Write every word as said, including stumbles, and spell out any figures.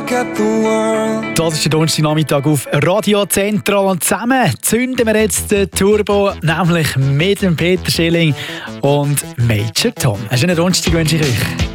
look at the world. Das ist der Donnerstagnachmittag auf Radio Zentral und zusammen zünden wir jetzt den Turbo, nämlich mit dem Peter Schilling und Major Tom. Einen schönen Donnerstag wünsche ich euch.